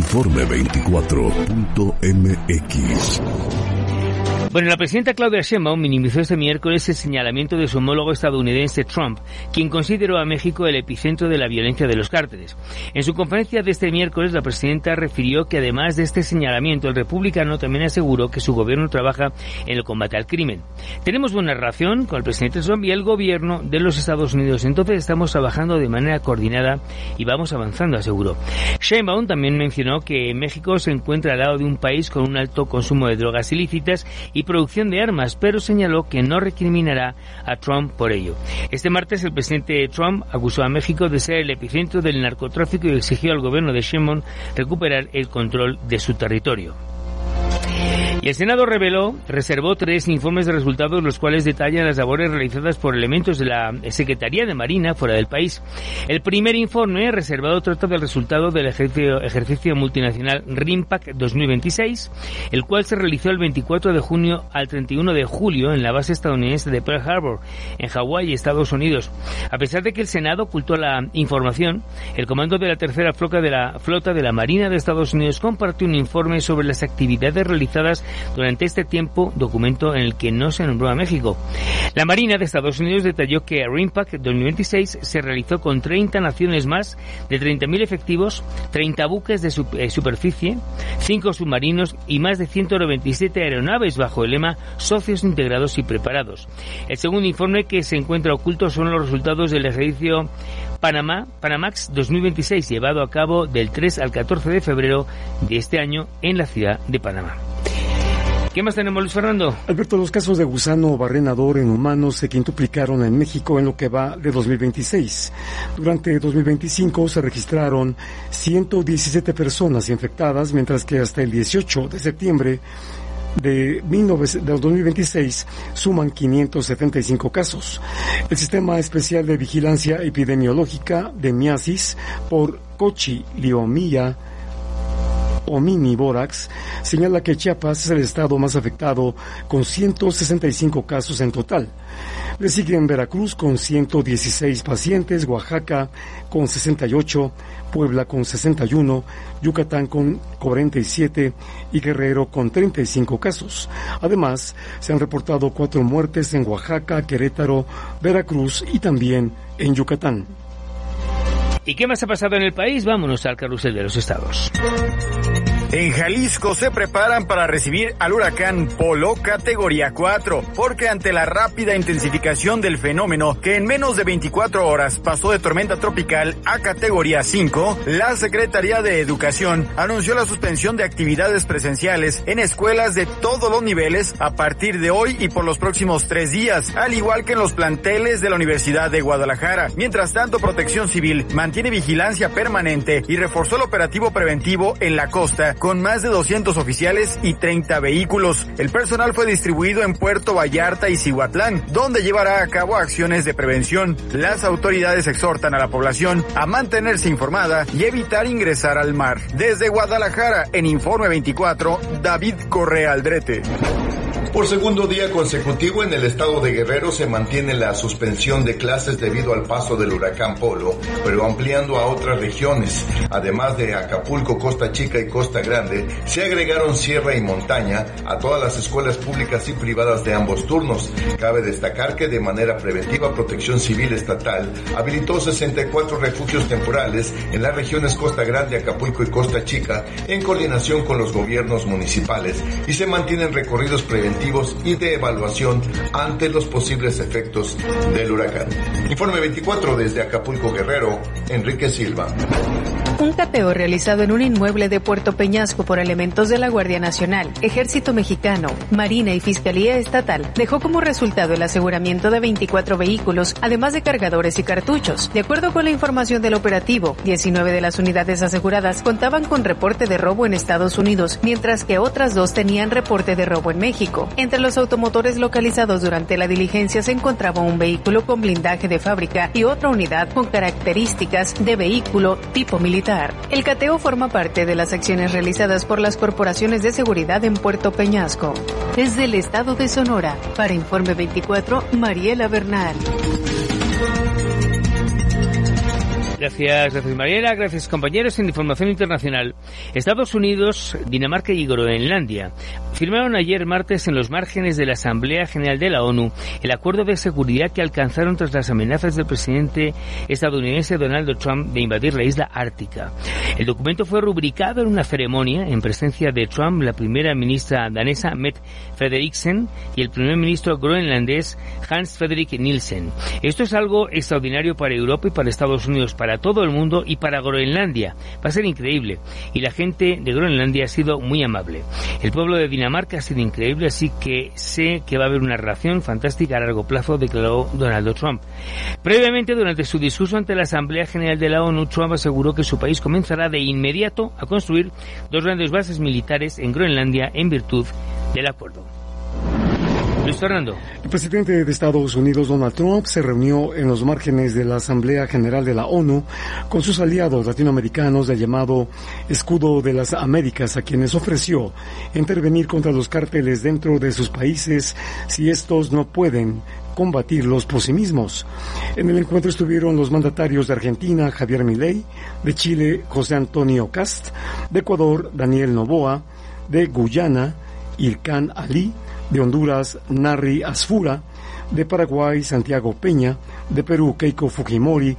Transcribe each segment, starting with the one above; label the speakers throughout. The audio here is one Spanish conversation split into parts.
Speaker 1: Informe24.mx.
Speaker 2: Bueno, la presidenta Claudia Sheinbaum minimizó este miércoles el señalamiento de su homólogo estadounidense Trump, quien consideró a México el epicentro de la violencia de los cárteles. En su conferencia de este miércoles, la presidenta refirió que además de este señalamiento, el republicano también aseguró que su gobierno trabaja en el combate al crimen. Tenemos buena relación con el presidente Trump y el gobierno de los Estados Unidos, entonces estamos trabajando de manera coordinada y vamos avanzando, aseguró. Sheinbaum también mencionó que México se encuentra al lado de un país con un alto consumo de drogas ilícitas y producción de armas, pero señaló que no recriminará a Trump por ello. Este martes el presidente Trump acusó a México de ser el epicentro del narcotráfico y exigió al gobierno de Sheinbaum recuperar el control de su territorio. Y el Senado reservó 3 informes de resultados, los cuales detallan las labores realizadas por elementos de la Secretaría de Marina fuera del país. El primer informe reservado trata del resultado del ejercicio multinacional RIMPAC 2026, el cual se realizó el 24 de junio al 31 de julio en la base estadounidense de Pearl Harbor, en Hawái, Estados Unidos. A pesar de que el Senado ocultó la información, el comando de la tercera flota de la Marina de Estados Unidos compartió un informe sobre las actividades realizadas durante este tiempo, documento en el que no se nombró a México. La Marina de Estados Unidos detalló que RIMPAC 2026 se realizó con 30 naciones más de 30.000 efectivos, 30 buques de superficie, 5 submarinos y más de 197 aeronaves bajo el lema Socios Integrados y Preparados. El segundo informe que se encuentra oculto son los resultados del ejercicio Panamax 2026, llevado a cabo del 3 al 14 de febrero de este año en la ciudad de Panamá. ¿Qué más tenemos, Luis Fernando?
Speaker 3: Alberto, los casos de gusano barrenador en humanos se quintuplicaron en México en lo que va de 2026. Durante 2025 se registraron 117 personas infectadas, mientras que hasta el 18 de septiembre de 2026 suman 575 casos. El Sistema Especial de Vigilancia Epidemiológica de MIASIS por Cochiliomía Omnivorax señala que Chiapas es el estado más afectado con 165 casos en total. Le siguen Veracruz con 116 pacientes, Oaxaca con 68, Puebla con 61, Yucatán con 47 y Guerrero con 35 casos. Además, se han reportado 4 muertes en Oaxaca, Querétaro, Veracruz y también en Yucatán.
Speaker 2: ¿Y qué más ha pasado en el país? Vámonos al carrusel de los estados.
Speaker 4: En Jalisco se preparan para recibir al huracán Polo categoría 4, porque ante la rápida intensificación del fenómeno, que en menos de 24 horas pasó de tormenta tropical a categoría 5, la Secretaría de Educación anunció la suspensión de actividades presenciales en escuelas de todos los niveles a partir de hoy y por los próximos 3 días, al igual que en los planteles de la Universidad de Guadalajara. Mientras tanto, Protección Civil mantiene vigilancia permanente y reforzó el operativo preventivo en la costa, con más de 200 oficiales y 30 vehículos. El personal fue distribuido en Puerto Vallarta y Cihuatlán, donde llevará a cabo acciones de prevención. Las autoridades exhortan a la población a mantenerse informada y evitar ingresar al mar. Desde Guadalajara, en Informe 24, David Correa Aldrete.
Speaker 5: Por segundo día consecutivo en el estado de Guerrero se mantiene la suspensión de clases debido al paso del huracán Polo, pero ampliando a otras regiones. Además de Acapulco, Costa Chica y Costa Grande, se agregaron Sierra y Montaña a todas las escuelas públicas y privadas de ambos turnos. Cabe destacar que de manera preventiva Protección Civil Estatal habilitó 64 refugios temporales en las regiones Costa Grande, Acapulco y Costa Chica en coordinación con los gobiernos municipales, y se mantienen recorridos preventivos y de evaluación ante los posibles efectos del huracán. Informe 24 desde Acapulco, Guerrero, Enrique Silva.
Speaker 6: Un cateo realizado en un inmueble de Puerto Peñasco por elementos de la Guardia Nacional, Ejército Mexicano, Marina y Fiscalía Estatal dejó como resultado el aseguramiento de 24 vehículos, además de cargadores y cartuchos. De acuerdo con la información del operativo, 19 de las unidades aseguradas contaban con reporte de robo en Estados Unidos, mientras que otras 2 tenían reporte de robo en México. Entre los automotores localizados durante la diligencia se encontraba un vehículo con blindaje de fábrica y otra unidad con características de vehículo tipo militar. El cateo forma parte de las acciones realizadas por las corporaciones de seguridad en Puerto Peñasco. Desde el estado de Sonora, para Informe 24, Mariela Bernal.
Speaker 2: Gracias Mariela, gracias compañeros. En información internacional, Estados Unidos, Dinamarca y Groenlandia firmaron ayer martes en los márgenes de la Asamblea General de la ONU el acuerdo de seguridad que alcanzaron tras las amenazas del presidente estadounidense Donald Trump de invadir la isla ártica. El documento fue rubricado en una ceremonia en presencia de Trump, la primera ministra danesa Mette Frederiksen y el primer ministro groenlandés Hans Fredrik Nielsen. Esto es algo extraordinario para Europa y para Estados Unidos, para todo el mundo y para Groenlandia. Va a ser increíble. Y la gente de Groenlandia ha sido muy amable. El pueblo de Dinamarca ha sido increíble, así que sé que va a haber una relación fantástica a largo plazo, declaró Donald Trump. Previamente, durante su discurso ante la Asamblea General de la ONU, Trump aseguró que su país comenzará de inmediato a construir 2 grandes bases militares en Groenlandia en virtud del acuerdo. Luis Fernando.
Speaker 3: El presidente de Estados Unidos, Donald Trump, se reunió en los márgenes de la Asamblea General de la ONU con sus aliados latinoamericanos del llamado Escudo de las Américas, a quienes ofreció intervenir contra los cárteles dentro de sus países si estos no pueden combatirlos por sí mismos. En el encuentro estuvieron los mandatarios de Argentina, Javier Milei, de Chile, José Antonio Kast, de Ecuador, Daniel Noboa, de Guyana, Ilkan Ali, de Honduras, Narri Asfura, de Paraguay, Santiago Peña, de Perú, Keiko Fujimori,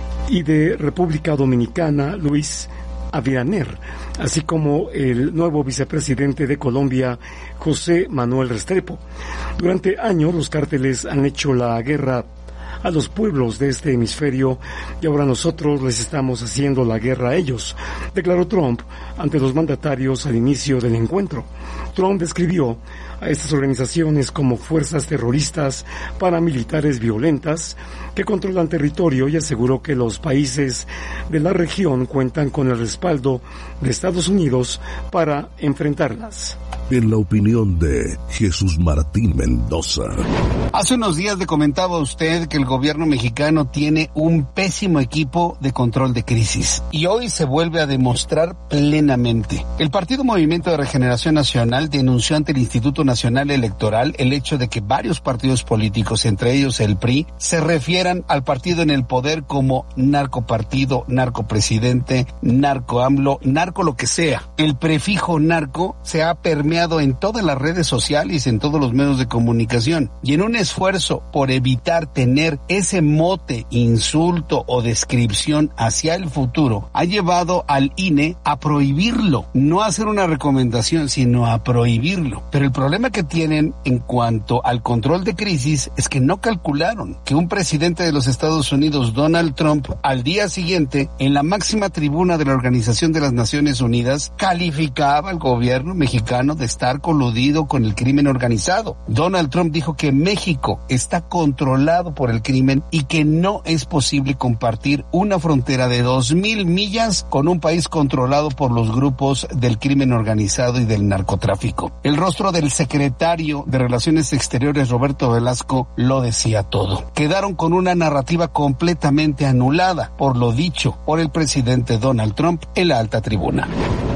Speaker 3: y de República Dominicana, Luis Abinader, así como el nuevo vicepresidente de Colombia, José Manuel Restrepo. Durante años, los cárteles han hecho la guerra a los pueblos de este hemisferio y ahora nosotros les estamos haciendo la guerra a ellos, declaró Trump ante los mandatarios al inicio del encuentro. Trump describió a estas organizaciones como fuerzas terroristas paramilitares violentas que controlan territorio y aseguró que los países de la región cuentan con el respaldo de Estados Unidos para enfrentarlas.
Speaker 1: En la opinión de Jesús Martín Mendoza.
Speaker 7: Hace unos días le comentaba a usted que el gobierno mexicano tiene un pésimo equipo de control de crisis y hoy se vuelve a demostrar plenamente. El Partido Movimiento de Regeneración Nacional denunció ante el Instituto Nacional Electoral el hecho de que varios partidos políticos, entre ellos el PRI, se refieran al partido en el poder como narcopartido, narcopresidente, narco AMLO, narco lo que sea. El prefijo narco se ha permeado en todas las redes sociales, en todos los medios de comunicación, y en un esfuerzo por evitar tener ese mote, insulto o descripción hacia el futuro, ha llevado al INE a prohibirlo, no a hacer una recomendación, sino a prohibirlo. Pero el problema que tienen en cuanto al control de crisis es que no calcularon que un presidente de los Estados Unidos, Donald Trump, al día siguiente, en la máxima tribuna de la Organización de las Naciones Unidas, calificaba al gobierno mexicano de estar coludido con el crimen organizado. Donald Trump dijo que México está controlado por el crimen y que no es posible compartir una frontera de 2,000 millas con un país controlado por los grupos del crimen organizado y del narcotráfico. El rostro del secretario de Relaciones Exteriores, Roberto Velasco, lo decía todo. Quedaron con una narrativa completamente anulada por lo dicho por el presidente Donald Trump en la alta tribuna.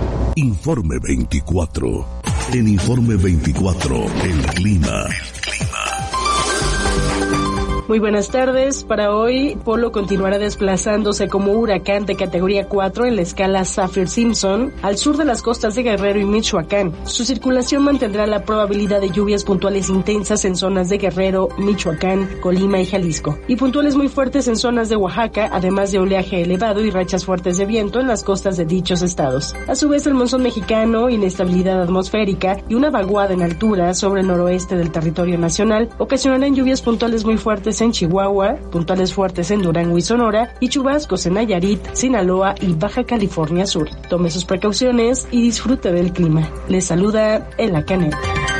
Speaker 1: Informe 24. En Informe 24, el clima.
Speaker 8: Muy buenas tardes. Para hoy, Polo continuará desplazándose como huracán de categoría 4 en la escala Saffir-Simpson al sur de las costas de Guerrero y Michoacán. Su circulación mantendrá la probabilidad de lluvias puntuales intensas en zonas de Guerrero, Michoacán, Colima y Jalisco, y puntuales muy fuertes en zonas de Oaxaca, además de oleaje elevado y rachas fuertes de viento en las costas de dichos estados. A su vez, el monzón mexicano, inestabilidad atmosférica y una vaguada en altura sobre el noroeste del territorio nacional ocasionarán lluvias puntuales muy fuertes en Chihuahua, puntuales fuertes en Durango y Sonora, y chubascos en Nayarit, Sinaloa y Baja California Sur. Tome sus precauciones y disfrute del clima. Les saluda Ela Canet.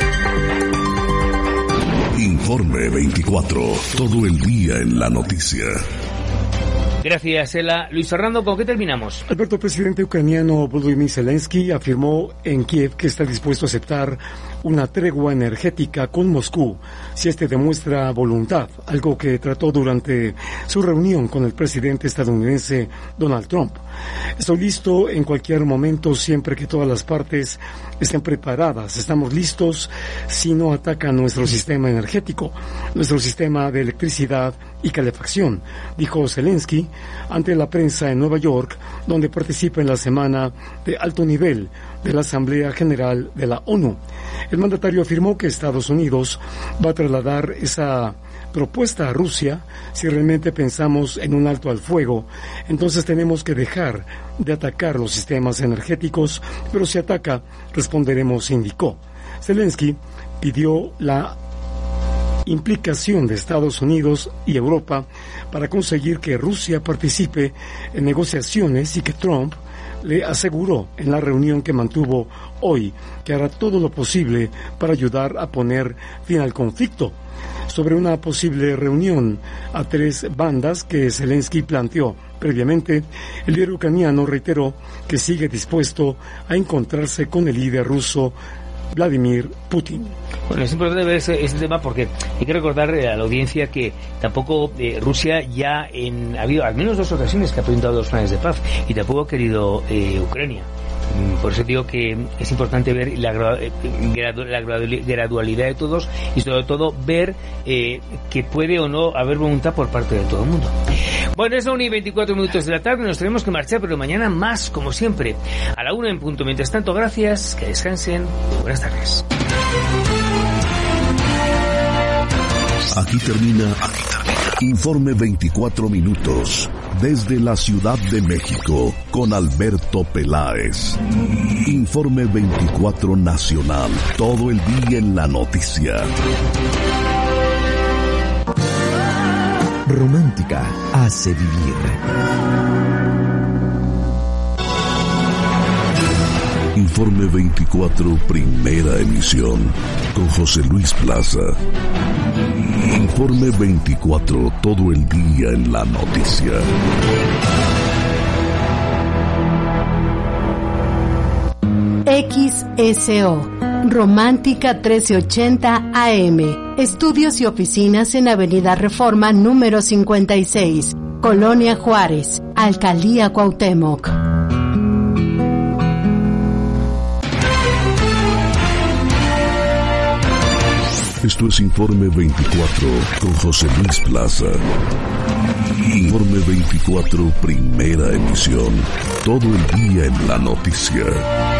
Speaker 1: Informe 24. Todo el día en la noticia.
Speaker 2: Gracias, Ela. Luis Fernando, ¿con qué terminamos?
Speaker 3: Alberto, el presidente ucraniano Volodymyr Zelensky afirmó en Kiev que está dispuesto a aceptar una tregua energética con Moscú si este demuestra voluntad, algo que trató durante su reunión con el presidente estadounidense Donald Trump. Estoy listo en cualquier momento siempre que todas las partes estén preparadas. Estamos listos si no atacan nuestro sistema energético, nuestro sistema de electricidad y calefacción, dijo Zelensky ante la prensa en Nueva York, donde participa en la semana de alto nivel de la Asamblea General de la ONU. El mandatario afirmó que Estados Unidos va a trasladar esa propuesta a Rusia. Si realmente pensamos en un alto al fuego, entonces tenemos que dejar de atacar los sistemas energéticos, pero si ataca, responderemos, indicó. Zelensky pidió la implicación de Estados Unidos y Europa para conseguir que Rusia participe en negociaciones y que Trump le aseguró en la reunión que mantuvo hoy que hará todo lo posible para ayudar a poner fin al conflicto. Sobre una posible reunión a 3 bandas que Zelensky planteó previamente, el líder ucraniano reiteró que sigue dispuesto a encontrarse con el líder ruso Vladimir Putin.
Speaker 2: Bueno, es importante ver ese tema porque hay que recordar a la audiencia que tampoco Rusia ya ha habido al menos 2 ocasiones que ha presentado 2 planes de paz y tampoco ha querido Ucrania. Por eso digo que es importante ver la gradualidad de todos y sobre todo ver que puede o no haber voluntad por parte de todo el mundo. Bueno, es la 1:24 de la tarde, nos tenemos que marchar, pero mañana más, como siempre, a la 1 en punto. Mientras tanto, gracias, que descansen, buenas tardes.
Speaker 1: Aquí termina Informe 24 minutos desde la Ciudad de México con Alberto Peláez. Informe 24 nacional, todo el día en la noticia.
Speaker 9: Romántica hace vivir.
Speaker 1: Informe 24, primera emisión, con José Luis Plaza. Informe 24, todo el día en la noticia.
Speaker 10: XSO, Romántica 1380 AM. Estudios y oficinas en Avenida Reforma número 56, Colonia Juárez, Alcaldía Cuauhtémoc.
Speaker 1: Esto es Informe 24 con José Luis Plaza. Informe 24, primera emisión. Todo el día en la noticia.